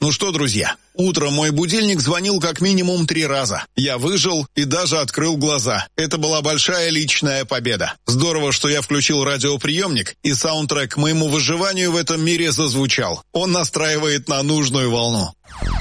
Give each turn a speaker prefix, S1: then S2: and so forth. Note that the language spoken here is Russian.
S1: Ну что, друзья, утром мой будильник звонил как минимум 3 раза. Я выжил и даже открыл глаза. Это была большая личная победа. Здорово, что я включил радиоприемник, и саундтрек к моему выживанию в этом мире зазвучал. Он настраивает на нужную волну.